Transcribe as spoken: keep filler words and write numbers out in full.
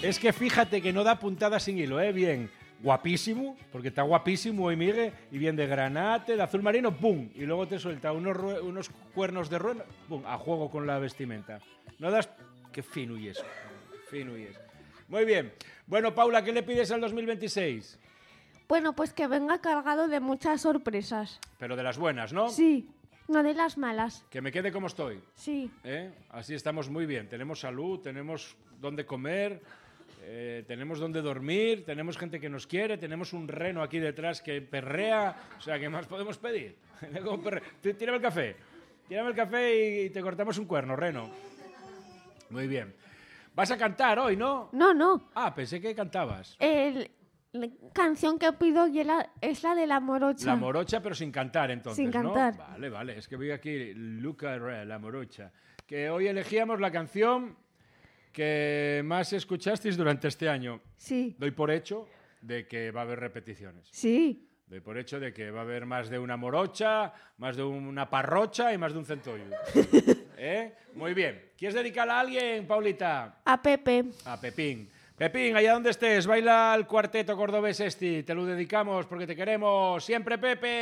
Es que fíjate que no da puntada sin hilo, ¿eh? Bien, guapísimo, porque está guapísimo hoy Miguel, y bien de granate, de azul marino, ¡pum! Y luego te suelta unos, unos cuernos de rueda, ¡pum! A juego con la vestimenta. No das... Qué fino y eso, fino y es. Muy bien. Bueno, Paula, ¿qué le pides al dos mil veintiséis? Bueno, pues que venga cargado de muchas sorpresas. Pero de las buenas, ¿no? Sí, no de las malas. Que me quede como estoy. Sí. ¿Eh? Así estamos muy bien. Tenemos salud, tenemos dónde comer, eh, tenemos dónde dormir, tenemos gente que nos quiere, tenemos un reno aquí detrás que perrea. O sea, ¿qué más podemos pedir? Tírame el café. Tírame el café y te cortamos un cuerno, reno. Muy bien. Vas a cantar hoy, ¿no? No, no. Ah, pensé que cantabas. El... La canción que pido y la, es la de La Morocha. La Morocha, pero sin cantar, entonces, sin cantar. ¿no? Vale, vale. Es que voy aquí, Luca Herrera, La Morocha. Que hoy elegíamos la canción que más escuchasteis durante este año. Sí. Doy por hecho de que va a haber repeticiones. Sí. Doy por hecho de que va a haber más de una morocha, más de una parrocha y más de un centollo. ¿Eh? Muy bien. ¿Quieres dedicarla a alguien, Paulita? A Pepe. A Pepín. Pepín, allá donde estés, baila el cuarteto cordobés este. Te lo dedicamos porque te queremos siempre, Pepe.